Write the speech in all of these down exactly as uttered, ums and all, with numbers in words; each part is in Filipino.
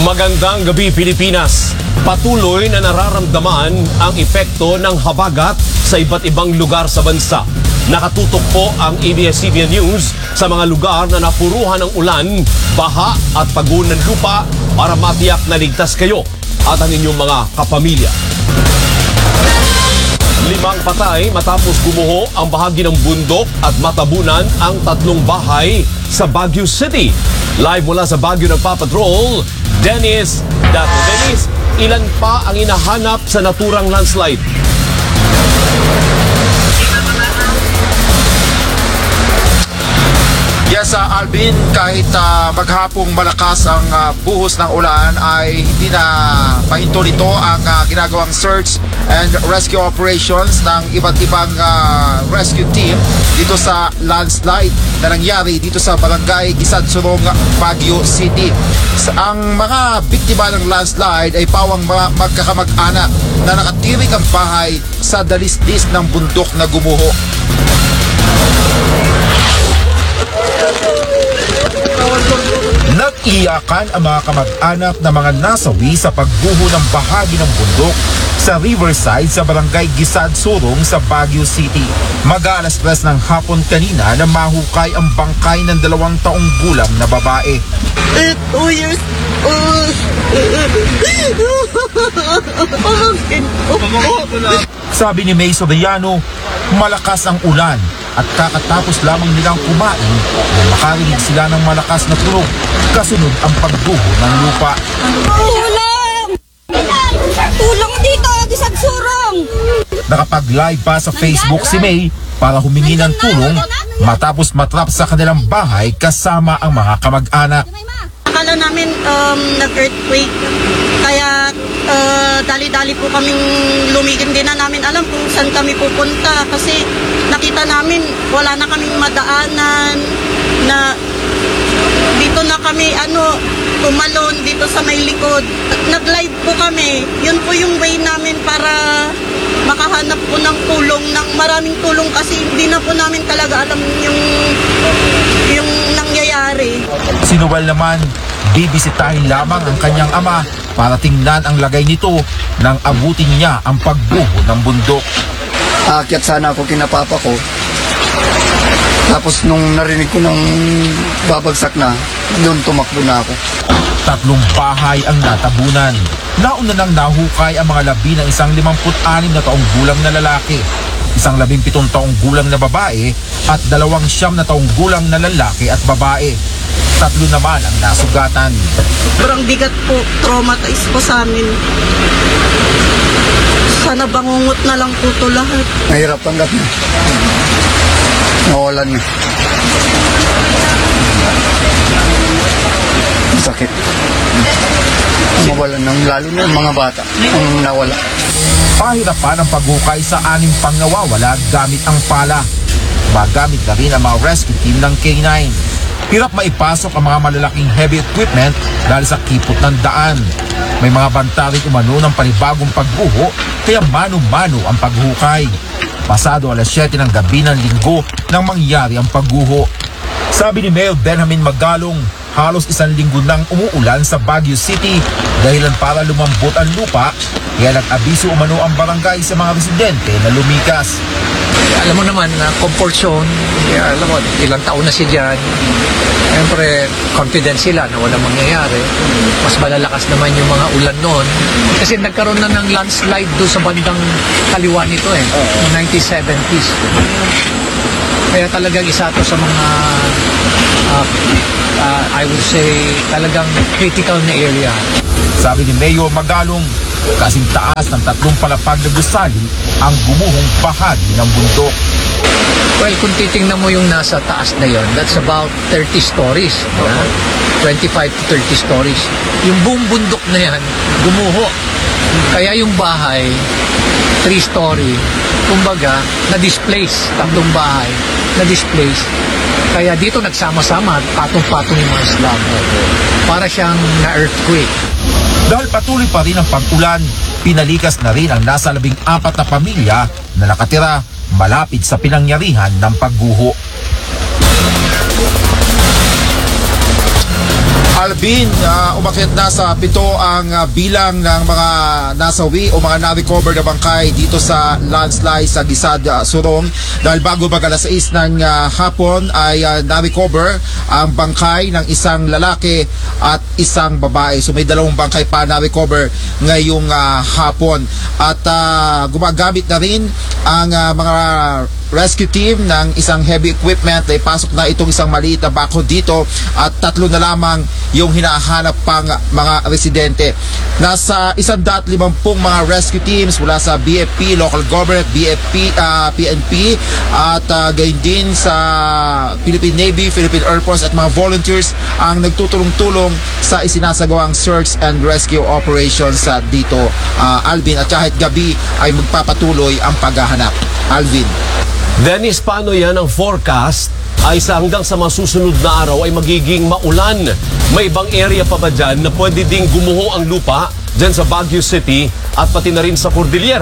Magandang gabi, Pilipinas. Patuloy na nararamdaman ang epekto ng habagat sa iba't ibang lugar sa bansa. Nakatutok po ang A B S C B N News sa mga lugar na napuruhan ng ulan, baha at pagguho ng lupa para matiyak na ligtas kayo at ang inyong mga kapamilya. Limang patay matapos gumuho ang bahagi ng bundok at matabunan ang tatlong bahay sa Baguio City. Live mula sa Baguio nagpapatrol, Dennis Dato. Dennis, ilan pa ang inahanap sa naturang landslide? Yes, uh, Alvin, kahit uh, maghapong malakas ang uh, buhos ng ulan ay hindi na pahinto nito ang uh, ginagawang search and rescue operations ng iba't ibang uh, rescue team dito sa landslide na nangyari dito sa barangay Gisadsurong, Baguio City. Ang mga biktima ng landslide ay pawang mga magkakamag-anak na nakatirik ang bahay sa dalisdis ng bundok na gumuho. Nag-iyakan ang mga kamag-anak na mga nasawi sa pagguho ng bahagi ng bundok sa Riverside sa barangay Gisadsurong sa Baguio City. Mag-alas tres ng hapon kanina na mahukay ang bangkay ng dalawang taong gulang na babae. Two years old. Pamangkin ko. Sabi ni May Soriano, malakas ang ulan at kakatapos lamang nilang kumain nang makarinig sila ng malakas na tunog kasunod ang pagguho ng lupa. Tulong! Tulong dito, Gisadsurong! Nakapag-live pa sa Facebook si May para humingi ng tulong matapos matrap sa kanilang bahay kasama ang mga kamag-anak. Akala namin um, nag-earthquake, kaya uh, dali-dali po kaming lumigin. Din na namin alam kung saan kami pupunta kasi nakita namin wala na kaming madaanan na dito na kami ano tumalon dito sa may likod. Nag-live po kami, yun po yung way namin para makahanap po ng tulong, ng maraming tulong kasi hindi na po namin talaga alam yung yung nangyayari. Si Noel naman, bibisitahin lamang ang kanyang ama para tingnan ang lagay nito nang abutin niya ang pagguho ng bundok. Aakyat sana ako kina papa ko. Tapos nung narinig ko ng babagsak na, doon tumakbo na ako. Tatlong bahay ang natabunan. Nauna nang nahukay ang mga labi ng isang limamput anim na taong gulang na lalaki, isang labing pitong taong gulang na babae at dalawang siyam na taong gulang na lalaki at babae. Tatlo naman ang nasugatan. Sobrang bigat po, traumatized po sa amin. Sana bangungot na lang po ito lahat. Mahirap tanggap na. Nawalan na. Sakit. Mawalan ng lalo na yung mga bata ang nawala. Pahirapan ang paghukay sa anim pang nawawala gamit ang pala. Magamit na rin ang mga rescue team ng K nine. Hirap maipasok ang mga malalaking heavy equipment dahil sa kipot ng daan. May mga banta rin umano ng panibagong pagguho kaya mano-mano ang paghukay. Pasado alas siyete ng gabi ng linggo nang mangyari ang pagguho. Sabi ni Mayor Benjamin Magalong, halos isang linggo nang umuulan sa Baguio City dahilan para lumambot ang lupa kaya nag-abiso umano ang barangay sa mga residente na lumikas. Alam mo naman na comfort zone, yeah, alam mo, ilang taon na siya dyan. Siyempre, confident sila na walang mangyayari. Mas malalakas naman yung mga ulan noon. Kasi nagkaroon na ng landslide doon sa bandang kaliwa nito eh, noong nineteen seventies. Kaya talagang isa to sa mga, uh, uh, I would say, talagang critical na area. Sabi ni Mayor Magalong, kasing taas ng tatlong palapag na gusali ang gumuhong bahagi ng bundok. Well, kung titingnan mo yung nasa taas na yon, that's about thirty stories. Uh, twenty-five to thirty stories. Yung buong bundok na yan, gumuho. Kaya yung bahay, three story, kumbaga, na-displace, tatlong bahay, na-displace. Kaya dito nagsama-sama, patong-patong yung mga slab. Para siyang na-earthquake. Dahil patuloy pa rin ang pag-ulan, pinalikas na rin ang nasa labing apat na pamilya na nakatira malapit sa pinangyarihan ng pagguho. Alvin, uh, umakyat na sa pito ang uh, bilang ng mga nasawi o mga na-recover na bangkay dito sa landslide sa Gisad, uh, Surong. Dahil bago mag alas sais ng uh, hapon ay uh, na-recover ang bangkay ng isang lalaki at isang babae. So may dalawang bangkay pa na-recover ngayong uh, hapon. At uh, gumagamit na rin ang uh, mga rescue team ng isang heavy equipment na ipasok na itong isang maliit na backhoe dito at tatlo na lamang yung hinahanap pang mga residente. Nasa isang daat limampung mga rescue teams mula sa B F P, local government, B F P, uh, P N P at uh, gayon din sa Philippine Navy, Philippine Air Force at mga volunteers ang nagtutulong-tulong sa isinasagawang search and rescue operations uh, dito, uh, Alvin. At kahit gabi ay magpapatuloy ang paghahanap. Alvin. Dennis, paano yan ang forecast? Ay sa hanggang sa masusunod na araw ay magiging maulan. May ibang area pa ba dyan na pwede ding gumuho ang lupa dyan sa Baguio City at pati na rin sa Cordillera?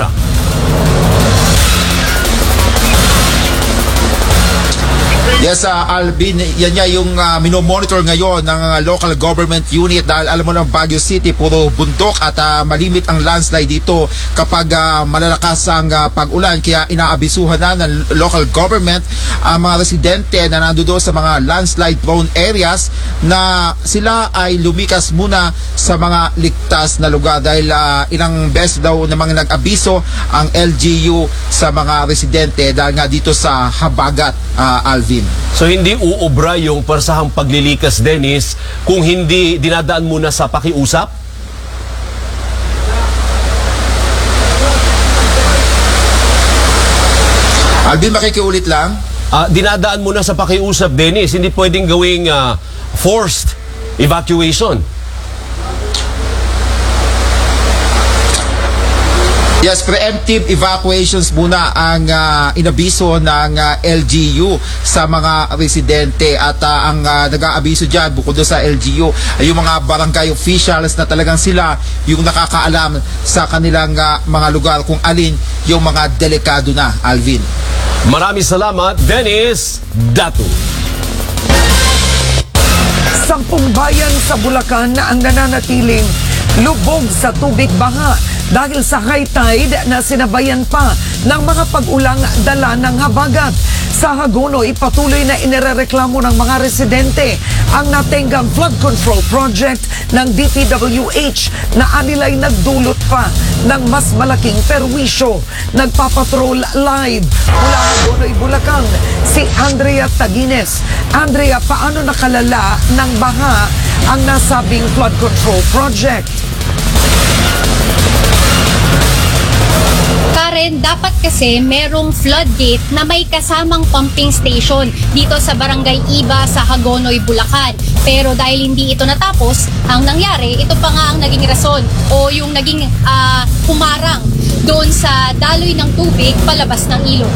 Yes, uh, Alvin, yan nga yung uh, minomonitor ngayon ng uh, local government unit dahil alam mo ng Baguio City, puro bundok at uh, malimit ang landslide dito kapag uh, malalakas ang uh, pag-ulan. Kaya inaabisuhan na ng local government ang uh, mga residente na nandoon sa mga landslide prone areas na sila ay lumikas muna sa mga ligtas na lugar dahil uh, ilang beses daw na mga nag-abiso ang L G U sa mga residente dahil nga dito sa habagat, uh, Alvin. So hindi uubra yung persahang paglilikas, Dennis, kung hindi dinadaan muna sa pakiusap? Alvin, makikiulit lang. Uh, dinadaan muna sa pakiusap, Dennis. Hindi pwedeng gawing uh, forced evacuation. Yes, preemptive evacuations muna ang uh, inabiso ng uh, L G U sa mga residente at uh, ang uh, nag-aabiso dyan bukod doon sa L G U ay yung mga barangay officials na talagang sila yung nakakaalam sa kanilang uh, mga lugar kung alin yung mga delikado na, Alvin. Maraming salamat, Dennis Datu. Sampung bayan sa Bulacan na ang nananatiling lubog sa tubig baha dahil sa high tide na sinabayan pa ng mga pag-ulang dala ng habagat. Sa Hagonoy, patuloy na inirereklamo ng mga residente ang natengang flood control project ng D P W H na anilay nagdulot pa ng mas malaking perwisyo. Nagpapatrol live mula Hagonoy, Bulacan, si Andrea Tagines. Andrea, paano nakalala ng baha ang nasabing flood control project? Karen, dapat kasi merong floodgate na may kasamang pumping station dito sa Barangay Iba sa Hagonoy, Bulacan. Pero dahil hindi ito natapos, ang nangyari, ito pa nga ang naging rason o yung naging uh, humarang doon sa daloy ng tubig palabas ng ilog.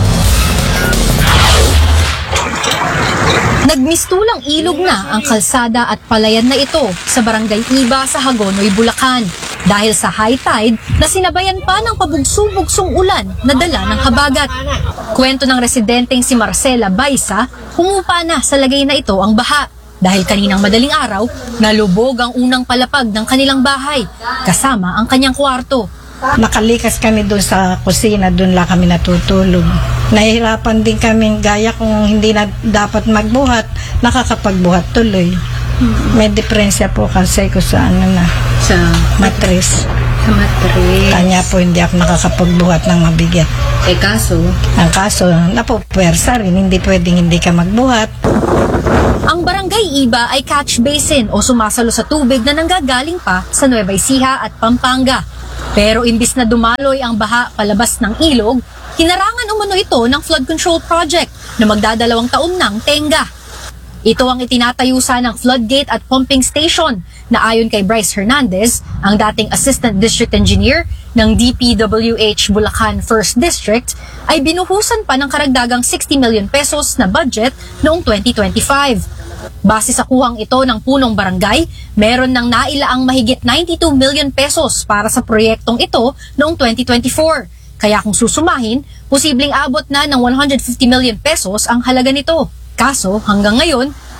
Nagmistulang ilog na ang kalsada at palayan na ito sa Barangay Iba sa Hagonoy, Bulacan dahil sa high tide na sinabayan pa ng pabugso-bugsong ulan na dala ng habagat. Kwento ng residenteng si Marcela Baisa, humupa na sa lagay na ito ang baha dahil kaninang madaling araw nalubog ang unang palapag ng kanilang bahay kasama ang kanyang kwarto. Nakalikas kami doon sa kusina, doon lang kami natutulog. Nahihirapan din kami gaya kung hindi na dapat magbuhat, nakakapagbuhat tuloy. May diferensya po kasi ko sa ano na, Sa matris. Sa matris. Kanya po hindi ako nakakapagbuhat ng mabigat. Eh kaso? Ang kaso, napupwersa rin, hindi pwedeng hindi ka magbuhat. Ang Barangay Iba ay catch basin o sumasalo sa tubig na nanggagaling pa sa Nueva Ecija at Pampanga. Pero imbis na dumaloy ang baha palabas ng ilog, hinarangan umano ito ng flood control project na magdadalawang taon ng tenga. Ito ang itinatayusan ng floodgate at pumping station na ayon kay Bryce Hernandez, ang dating Assistant District Engineer ng D P W H Bulacan First District, ay binuhusan pa ng karagdagang sixty million pesos na budget noong twenty twenty-five. Base sa kuhang ito ng punong barangay, meron nang nailaang mahigit ninety-two million pesos para sa proyektong ito noong twenty twenty-four. Kaya kung susumahin, posibleng abot na ng one hundred fifty million pesos ang halaga nito. Kaso hanggang ngayon,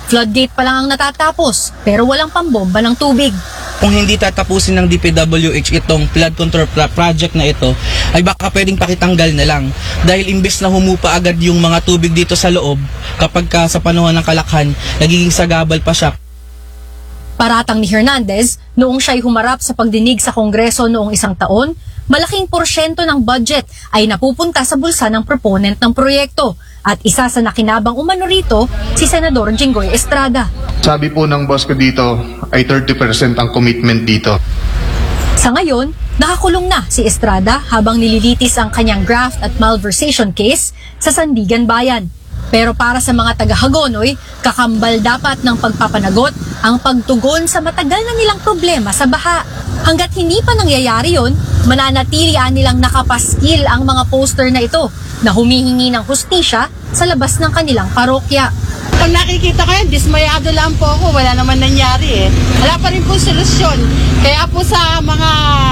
Floodgate pa lang ang natatapos pero walang pambomba ng tubig. Kung hindi tatapusin ng D P W H itong flood control pra- project na ito, ay baka pwedeng pakitanggal na lang. Dahil imbes na humupa agad yung mga tubig dito sa loob, kapag ka sa panahon ng kalakhan, nagiging sagabal pa siya. Paratang ni Hernandez, noong siya'y humarap sa pagdinig sa Kongreso noong isang taon, malaking porsyento ng budget ay napupunta sa bulsa ng proponent ng proyekto. At isa sa nakinabang umano rito, si Senador Jinggoy Estrada. Sabi po ng boss ko dito ay thirty percent ang commitment dito. Sa ngayon, nakakulong na si Estrada habang nililitis ang kanyang graft at malversation case sa Sandigan Bayan. Pero para sa mga taga-Hagonoy, kakambal dapat ng pagpapanagot ang pagtugon sa matagal na nilang problema sa baha. Hanggat hindi pa nangyayari yon, mananatilian nilang nakapaskil ang mga poster na ito na humihingi ng hustisya sa labas ng kanilang parokya. Pag nakikita ko yan, dismayado lang po ako. Wala naman nangyari eh. Wala pa rin po solusyon. Kaya po sa mga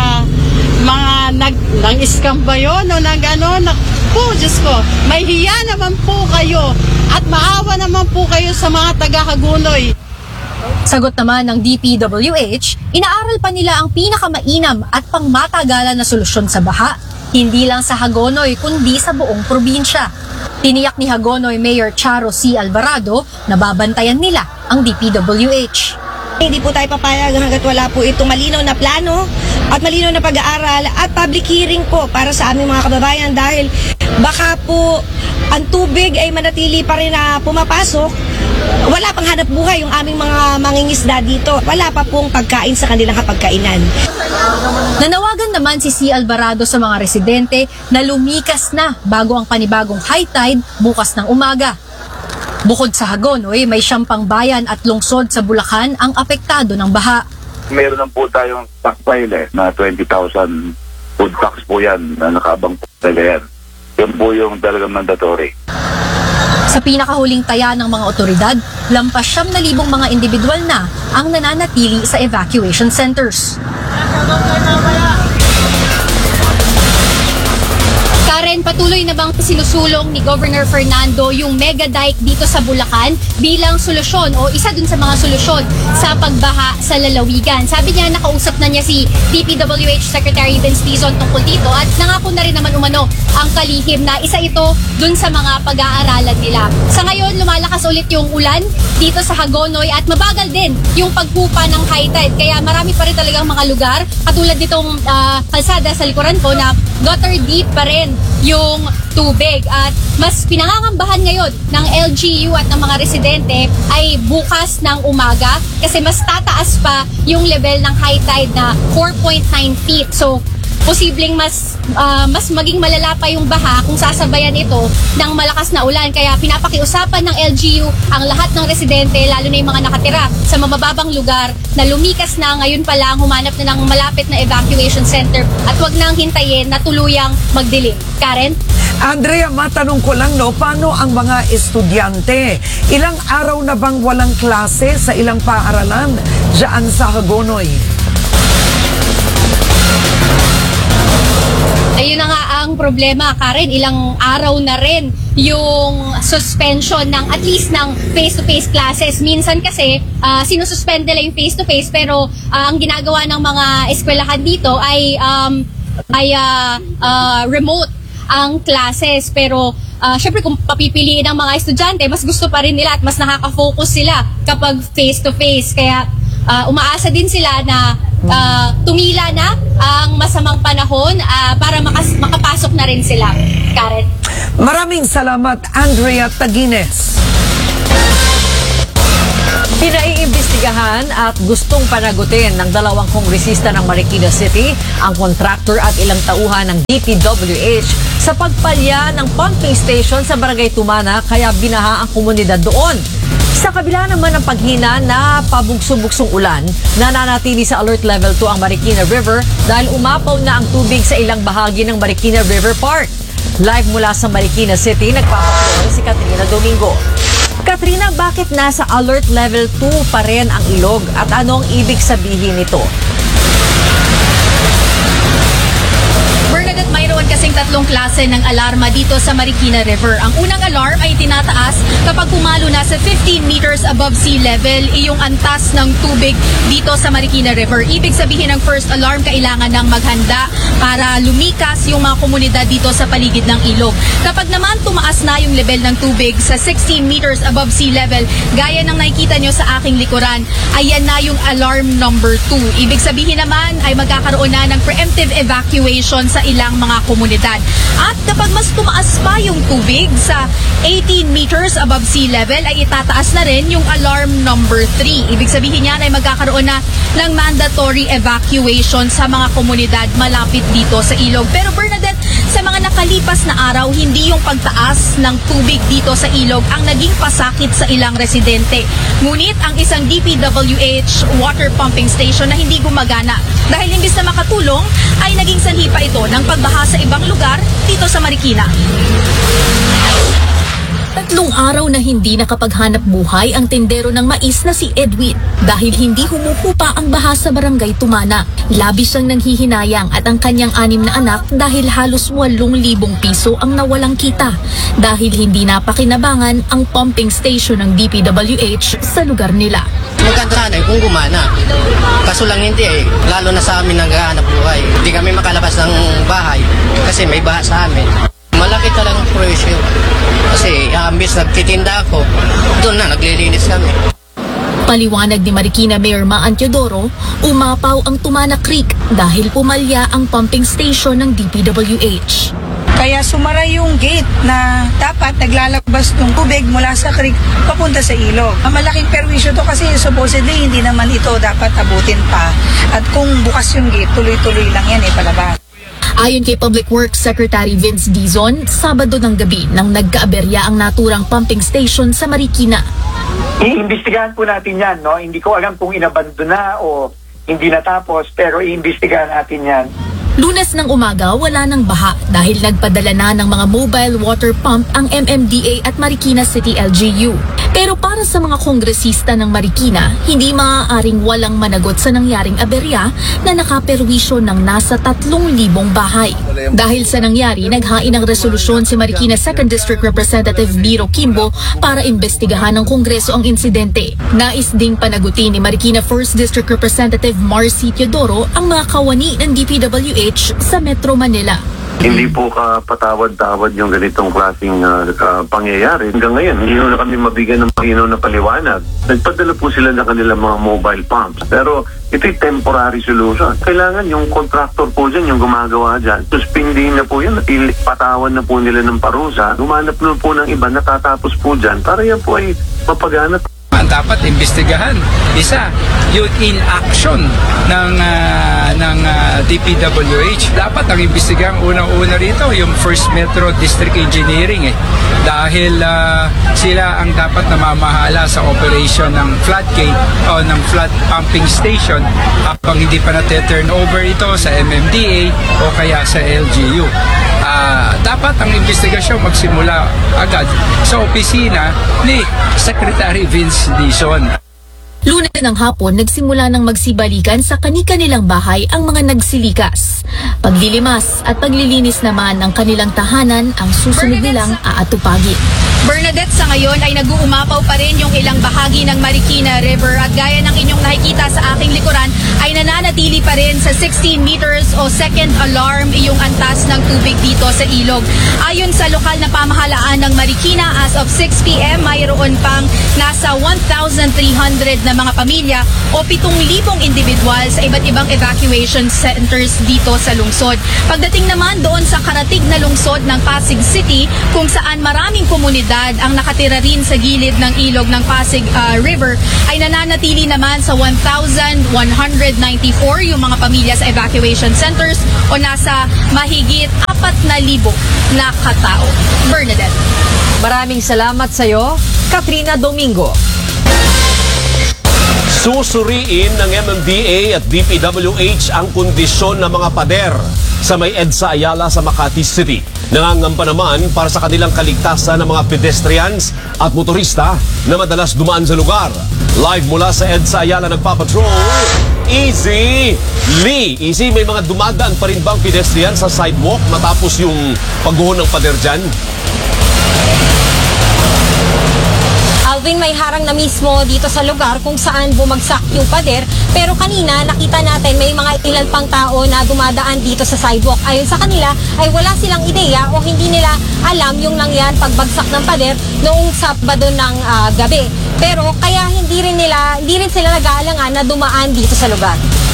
mga nag, nang-scam ba yun o nag ano, nag, po, Diyos ko, may hiya naman po kayo at maawa naman po kayo sa mga taga-Hagonoy. Sagot naman ng D P W H, inaaral pa nila ang pinakamainam at pangmatagalan na solusyon sa baha, hindi lang sa Hagonoy kundi sa buong probinsya. Tiniyak ni Hagonoy Mayor Charo C. Alvarado na babantayan nila ang D P W H. Hindi po tayo papayag hanggat wala po itong malinaw na plano at malinaw na pag-aaral at public hearing po para sa aming mga kababayan dahil baka po ang tubig ay manatili pa rin na pumapasok. Wala pang hanap buhay yung aming mga mangingisda dito. Wala pa pong pagkain sa kanilang kapagkainan. Nanawagan naman si C. Alvarado sa mga residente na lumikas na bago ang panibagong high tide bukas ng umaga. Bukod sa Hagonoy, may siyam pang bayan at lungsod sa Bulacan ang apektado ng baha. Meron lang po tayong stockpile eh, na twenty thousand food packs po yan na nakaabang po talaga yan. Yan po yung talagang mandatory. Sa pinakahuling taya ng mga otoridad, lampas siyam na libong mga individual na ang nananatili sa evacuation centers. Karen, patuloy na bang sinusulong ni Governor Fernando yung mega dike dito sa Bulacan bilang solusyon o isa dun sa mga solusyon sa pagbaha sa lalawigan? Sabi niya, nakausap na niya si D P W H Secretary Vince Dizon tungkol dito at nangako na rin naman umano ang kalihim na isa ito dun sa mga pag-aaralan nila. Sa ngayon, lumalakas ulit yung ulan dito sa Hagonoy at mabagal din yung pagpupa ng high tide. Kaya marami pa rin talagang mga lugar katulad nitong uh, kalsada sa likuran ko na gutter deep pa rin yung tubig at mas pinangangambahan ngayon ng L G U at ng mga residente ay bukas ng umaga kasi mas tataas pa yung level ng high tide na four point nine feet. So posibleng mas uh, mas maging malala pa yung baha kung sasabayan ito ng malakas na ulan. Kaya pinapakiusapan ng L G U ang lahat ng residente, lalo na yung mga nakatira sa mabababang lugar, na lumikas na ngayon pa lang, humanap na ng malapit na evacuation center at wag nang hintayin na tuluyang magdilim. Karen? Andrea, matanong ko lang, no, paano ang mga estudyante? Ilang araw na bang walang klase sa ilang paaralan dyan sa Hagonoy? Ayun na nga ang problema, Karen. Ilang araw na rin yung suspension ng at least ng face-to-face classes. Minsan kasi uh, sinususpend nila yung face-to-face pero uh, ang ginagawa ng mga eskwelahan dito ay um, ay uh, uh, remote ang classes. Pero uh, syempre kung papipiliin ng mga estudyante, mas gusto pa rin nila at mas nakaka-focus sila kapag face-to-face. Kaya uh, umaasa din sila na uh, tumila na ang masamang panahon uh, para makas- makapasok na rin sila. Karen? Maraming salamat, Andrea Tagines. Pinaiimbestigahan at gustong panagutin ng dalawang kongresista ng Marikina City ang kontraktor at ilang tauhan ng D P W H sa pagpalya ng pumping station sa Barangay Tumana kaya binaha ang komunidad doon. Sa kabila naman ng paghina na pabugso-bugsong ulan, nananatili sa alert level two ang Marikina River dahil umapaw na ang tubig sa ilang bahagi ng Marikina River Park. Live mula sa Marikina City, nagpapatuloy si Katrina Domingo. Katrina, bakit nasa alert level two pa rin ang ilog at anong ibig sabihin nito? Bernadette, mayroon kasi kasing tatlong klase ng alarma dito sa Marikina River. Ang unang alarm ay tinataas kapag pumalo na sa fifteen meters above sea level iyong antas ng tubig dito sa Marikina River. Ibig sabihin ng first alarm, kailangan ng maghanda para lumikas yung mga komunidad dito sa paligid ng ilog. Kapag naman tumaas na yung level ng tubig sa sixteen meters above sea level, gaya ng nakikita nyo sa aking likuran, ayan na yung alarm number two. Ibig sabihin naman ay magkakaroon na ng preemptive evacuation sa ilang mga komunidad. At kapag mas tumaas pa yung tubig sa eighteen meters above sea level, ay itataas na rin yung alarm number three. Ibig sabihin yan ay magkakaroon na ng mandatory evacuation sa mga komunidad malapit dito sa ilog. Pero Bernadette, sa mga nakalipas na araw, hindi yung pagtaas ng tubig dito sa ilog ang naging pasakit sa ilang residente. Ngunit ang isang D P W H water pumping station na hindi gumagana dahil imbis na makatulong ay naging sanhi pa ito ng pagbaha sa ibang lugar dito sa Marikina. Tatlong araw na hindi nakapaghanap buhay ang tendero ng mais na si Edwin dahil hindi humuhupa ang baha sa barangay Tumana. Labis siyang nanghihinayang at ang kanyang anim na anak dahil halos walong libong piso ang nawalang kita dahil hindi napakinabangan ang pumping station ng D P W H sa lugar nila. Maganda sana eh kung gumana. Kaso lang hindi eh, lalo na sa amin naghahanap buhay. Hindi kami makalabas ng bahay kasi may baha sa amin. Malaki talagang presyo. Kasi ambis nagtitinda ako, doon na naglilinis kami. Paliwanag ni Marikina Mayor Maan Teodoro, umapaw ang Tumana Creek dahil pumalya ang pumping station ng D P W H. Kaya sumara yung gate na dapat naglalabas ng tubig mula sa creek papunta sa ilog. Ang malaking perwisyo to kasi supposedly hindi naman ito dapat abutin pa. At kung bukas yung gate, tuloy-tuloy lang yan eh palabas. Ayon kay Public Works Secretary Vince Dizon, Sabado ng gabi nang nagkaaberya ang naturang pumping station sa Marikina. Iimbestigahan po natin yan, no? Hindi ko alam kung inabandona o hindi natapos, pero iimbestigahan natin yan. Lunes ng umaga, wala nang baha dahil nagpadala na ng mga mobile water pump ang M M D A at Marikina City L G U. Pero para sa mga kongresista ng Marikina, hindi maaaring walang managot sa nangyaring aberya na nakaperwisyo ng nasa tatlong libong bahay. Dahil sa nangyari, naghain ng resolusyon si Marikina second District Representative Biro Kimbo para imbestigahan ng Kongreso ang insidente. Nais ding panagutin ni Marikina first District Representative Marcy Teodoro ang mga kawani ng D P W H sa Metro Manila. Hindi po kapatawad-tawad yung ganitong klaseng uh, uh, pangyayari. Hanggang ngayon, hindi na kami mabigyan ng malinaw na paliwanag. Nagpadala po sila ng kanilang mga mobile pumps. Pero ito'y temporary solution. Kailangan yung contractor po dyan, yung gumagawa dyan, suspindihin na po yan, patawan na po nila ng parusa, gumanap na po ng iba, natatapos po dyan, para yan po ay mapaganap. Ang dapat imbestigahan, isa, yung inaction ng uh, ng uh, D P W H. Dapat ang imbestigahan unang-una rito yung First Metro District Engineering eh. Dahil uh, sila ang dapat namamahala sa operation ng floodgate o ng flood pumping station habang hindi pa na-turn over ito sa M M D A o kaya sa L G U. Uh, dapat ang investigasyon magsimula agad sa opisina ni Secretary Vince Dizon. Lunes ng hapon, nagsimula ng magsibalikan sa kani-kanilang bahay ang mga nagsilikas. Paglilimas at paglilinis naman ng kanilang tahanan ang susunod nilang aatupagin. Bernadette, sa ngayon ay nag-uumapaw pa rin yung ilang bahagi ng Marikina River at gaya ng inyong nakikita sa aking likuran ay nananatili pa rin sa sixteen meters o second alarm iyong antas ng tubig dito sa ilog. Ayon sa lokal na pamahalaan ng Marikina, as of six p m mayroon pang nasa one thousand three hundred na mga pamilya o pitong libong individual sa iba't ibang evacuation centers dito sa lungsod. Pagdating naman doon sa karatig na lungsod ng Pasig City kung saan maraming komunidad ang nakatira rin sa gilid ng ilog ng Pasig uh, River ay nananatili naman sa one thousand one hundred ninety-four yung mga pamilya sa evacuation centers o nasa mahigit apat na libo na katao. Bernadette. Maraming salamat sa iyo, Katrina Domingo. Susuriin ng M M D A at D P W H ang kondisyon ng mga pader sa may EDSA Ayala sa Makati City. Nangangamba naman para sa kanilang kaligtasan ng mga pedestrians at motorista na madalas dumaan sa lugar. Live mula sa EDSA Ayala nagpapatrol, Easy Lee, Easy, may mga dumadaan pa rin bang pedestrian sa sidewalk matapos yung pagguho ng pader dyan? Alvin, may harang na mismo dito sa lugar kung saan bumagsak yung pader. Pero kanina, nakita natin may mga ilan pang tao na dumadaan dito sa sidewalk. Ayon sa kanila, ay wala silang ideya o hindi nila alam yung nangyari pagbagsak ng pader noong Sabado ng uh, gabi. Pero kaya hindi rin nila, hindi rin sila nag-aalangan na dumaan dito sa lugar.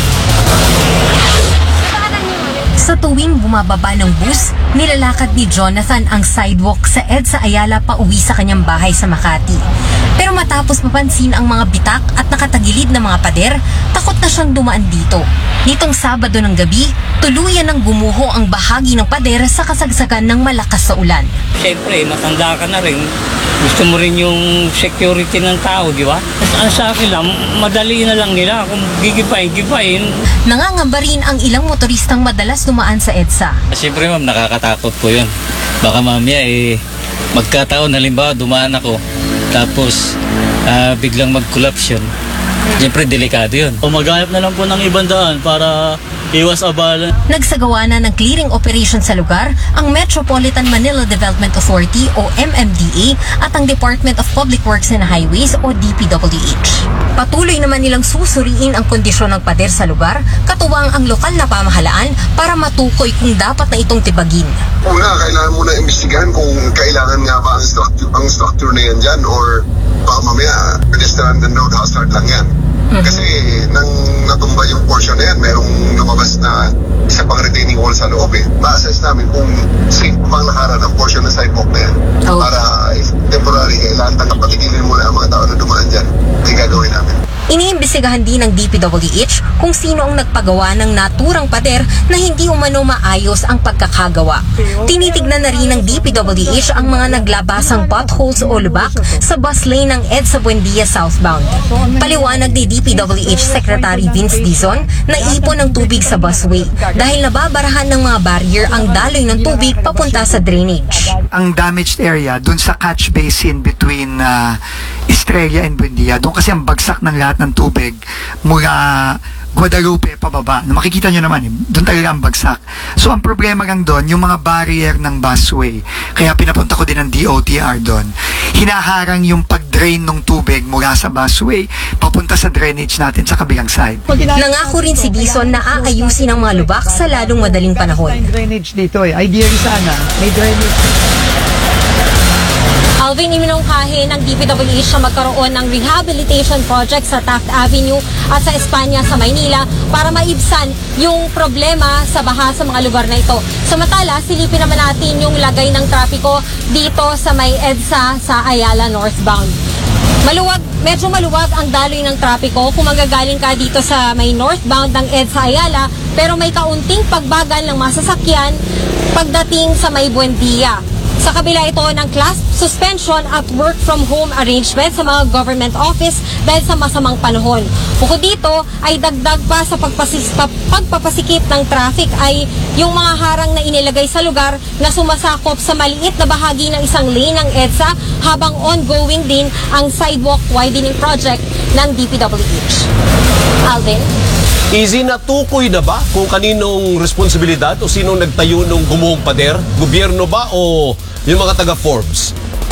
Sa tuwing bumababa ng bus, nilalakad ni Jonathan ang sidewalk sa EDSA Ayala pa uwi sa kanyang bahay sa Makati. Pero matapos mapansin ang mga bitak at nakatagilid na mga pader, takot na siyang dumaan dito. Nitong Sabado ng gabi, tuluyan ng gumuho ang bahagi ng pader sa kasagsagan ng malakas sa ulan. Siyempre, matanda ka na rin. Gusto mo rin yung security ng tao, di ba? Ang sa akin lang, madali na lang nila kung gigipain, gipain. Nangangamba rin ang ilang motoristang madalas dumaan sa EDSA. Siyempre ma'am, nakakatakot po yun. Baka mamaya eh, magkataon, halimbawa dumaan ako, tapos uh, biglang mag-collapse yun. Siyempre, delikado yun. O maghanap na lang po ng ibang daan para iwas abala. Nagsagawa na ng clearing operation sa lugar ang Metropolitan Manila Development Authority o M M D A at ang Department of Public Works and Highways o D P W H. Patuloy naman nilang susuriin ang kondisyon ng pader sa lugar, katuwang ang lokal na pamahalaan para matukoy kung dapat na itong tibagin. Una, kailangan muna imbestigahan kung kailangan nga ba ang structure, ang structure na yan dyan or baka mamaya pedestrian and road hazard lang yan. Mm-hmm. Kasi nang natumba yung portion na yan, merong lumabas na isa pang retaining wall sa loob eh. Ma-assess namin kung safe pang nakaran ang portion ng sidewalk na yan. Oh. Para if temporary, kailangan patigilin muna ang mga tao na dumaan dyan. Hindi gagawin namin. Iniimbestigahan din ng D P W H kung sino ang nagpagawa ng naturang pader na hindi umano maayos ang pagkakagawa. Tinitignan na rin ng D P W H ang mga naglabasang potholes o lubak sa bus lane ng EDSA Buendia southbound. Paliwanag ni D P W H Secretary Vince Dizon na ipon ng tubig sa busway dahil nababarahan ng mga barrier ang daloy ng tubig papunta sa drainage. Ang damaged area dun sa catch basin between uh, Estrella and Buendia, doon kasi ang bagsak ng lahat ng tubig mula Guadalupe pababa. Na makikita nyo naman, doon talaga ang bagsak. So ang problema lang doon, yung mga barrier ng busway. Kaya pinapunta ko din ng D O T R doon. Hinaharang yung pag-drain ng tubig mula sa busway papunta sa drainage natin sa kabilang side. Nangako rin si Dizon na aayusin ang mga lubak sa lalong madaling panahon. May drainage dito eh. Ideally sana, may drainage. Alvin, iminungkahi ng D P W H na magkaroon ng rehabilitation project sa Taft Avenue at sa Espanya sa Maynila para maibsan yung problema sa baha sa mga lugar na ito. Samantala, silipin naman natin yung lagay ng trapiko dito sa may EDSA sa Ayala northbound. Maluwag, medyo maluwag ang daloy ng trapiko kung magagaling ka dito sa may northbound ng EDSA Ayala, pero may kaunting pagbagal ng masasakyan pagdating sa may Buendia. Sa kabila ito ng class suspension at work from home arrangement sa mga government office dahil sa masamang panahon. Bukod dito ay dagdag pa sa pagpapasikip ng traffic ay yung mga harang na inilagay sa lugar na sumasakop sa maliit na bahagi ng isang lane ng EDSA habang ongoing din ang sidewalk widening project ng D P W H. Alvin? Easy, natukoy na ba kung kaninong responsibilidad o sinong nagtayo ng gumuhong pader? Gobyerno ba o yung mga taga-Forbes?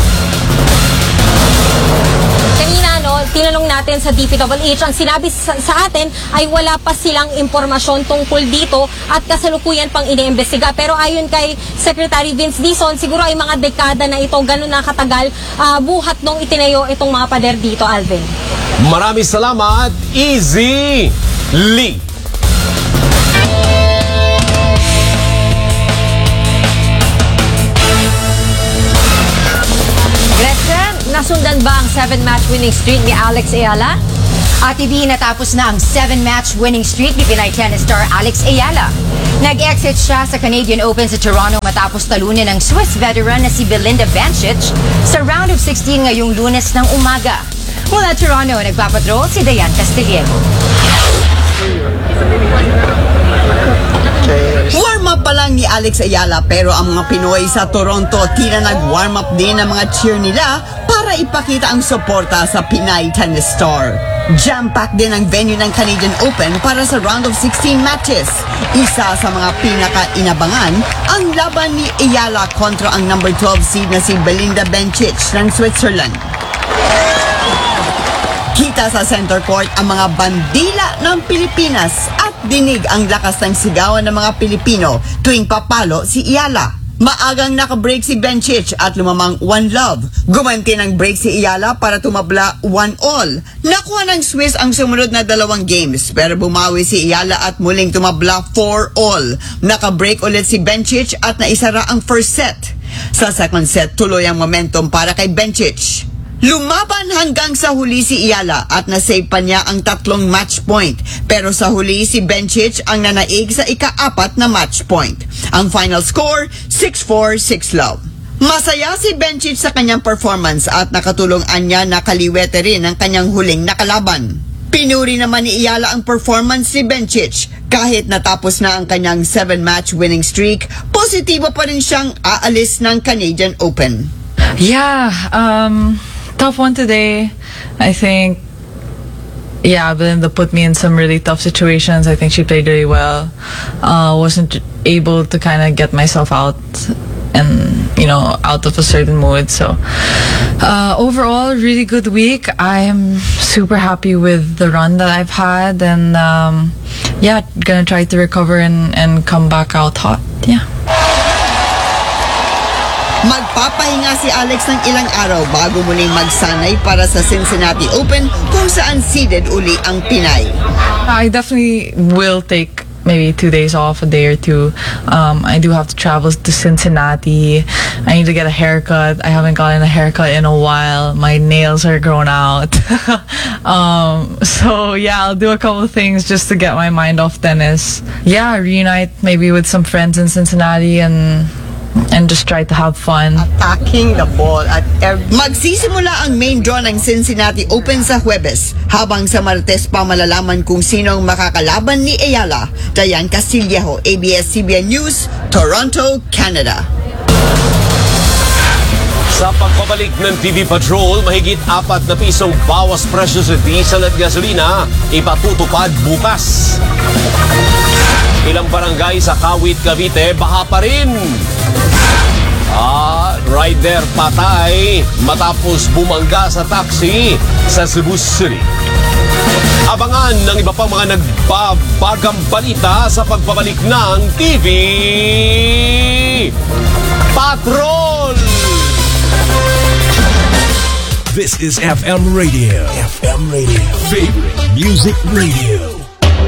Kanina, no, tinanong natin sa D P W H, ang sinabi sa, sa atin ay wala pa silang impormasyon tungkol dito at kasalukuyan pang iniimbestiga. Pero ayon kay Secretary Vince Dizon, siguro ay mga dekada na ito, ganun na katagal, uh, buhat nung itinayo itong mga pader dito, Alvin. Maraming salamat, Easy Lee. Gretchen, nasundan ba ang seven-match winning streak ni Alex Ayala? At T V, natapos na ang seven-match winning streak ni Pinay tennis star Alex Ayala. Nag-exit siya sa Canadian Open sa Toronto matapos talunin ng Swiss veteran na si Belinda Bencic sa round of sixteen ngayong Lunes ng umaga. Mula Toronto, nagpapatrol si Dayan Castillejo. Warm up pa lang ni Alex Ayala pero ang mga Pinoy sa Toronto tila nag-warm up din ang mga cheer nila para ipakita ang suporta sa Pinay tennis star. Jam-packed din ang venue ng Canadian Open para sa round of sixteen matches. Isa sa mga pinaka-inabangan ang laban ni Ayala kontra ang number twelve seed na si Belinda Bencic ng Switzerland. Kita sa center court ang mga bandila ng Pilipinas at dinig ang lakas ng sigawan ng mga Pilipino tuwing papalo si Ayala. Maagang naka-break si Bencic at lumamang one love. Gumanti ng break si Ayala para tumabla one all. Nakuha ng Swiss ang sumunod na dalawang games pero bumawi si Ayala at muling tumabla four all. Naka-break ulit si Bencic at naisara ang first set. Sa second set, tuloy ang momentum para kay Bencic. Lumaban hanggang sa huli si Ayala at nasave pa niya ang tatlong match point. Pero sa huli si Bencic ang nanaig sa ika-apat na match point. Ang final score, six four, six love. Masaya si Bencic sa kanyang performance at nakatulong anya na kaliwete rin ang kanyang huling nakalaban. Pinuri naman ni Ayala ang performance ni Bencic. Kahit natapos na ang kanyang seven match winning streak, positibo pa rin siyang aalis ng Canadian Open. Yeah, um... tough one today. I think, yeah, Belinda put me in some really tough situations. I think she played really well. Uh, wasn't able to kind of get myself out and, you know, out of a certain mood. So, uh, overall, really good week. I'm super happy with the run that I've had. And, um, yeah, gonna try to recover and, and come back out hot. Yeah. Magpapahinga si Alex ng ilang araw bago muling magsanay para sa Cincinnati Open kung saan seeded uli ang Pinay. I definitely will take maybe two days off, a day or two. Um, I do have to travel to Cincinnati. I need to get a haircut. I haven't gotten a haircut in a while. My nails are grown out. um, so yeah, I'll do a couple of things just to get my mind off tennis. Yeah, reunite maybe with some friends in Cincinnati and and just try to have fun. Attacking the ball at every... Magsisimula ang main draw ng Cincinnati Open sa Huwebes, habang sa Martes pa malalaman kung sino ang makakalaban ni Ayala. Dayan Castillejo, A B S C B N News, Toronto, Canada. Sa pagpabalik ng T V Patrol, mahigit apat na pisong bawas presyo sa diesel at gasolina ipatutupad bukas. Ilang barangay sa Kawit, Cavite, baha pa rin. Ah, rider patay matapos bumangga sa taxi sa Cebu City. Abangan ng iba pang mga nagbabagang balita sa pagbabalik ng T V Patrol! This is F M Radio. F M Radio. Favorite Music Radio.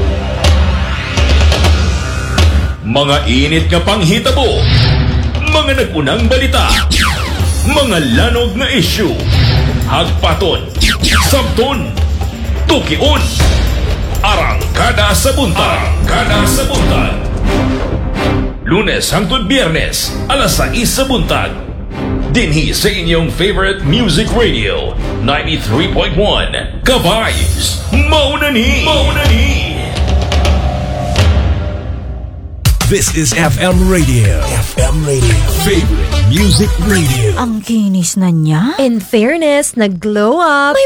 Mga init nga panghitabo, mga nag-unang balita, mga lanog na issue, hagpaton, sabton, tukion, arangkada sa buntag, arangkada sa buntag. Lunes hangtod Biyernes, alas sais sa buntag. Dinhi sa inyong favorite music radio, ninety-three point one, Kabayes, Maunani, Maunani. This is F M Radio. F M Radio. Favorite Music Radio. Ang kinis na niya. In fairness, nag-glow up. May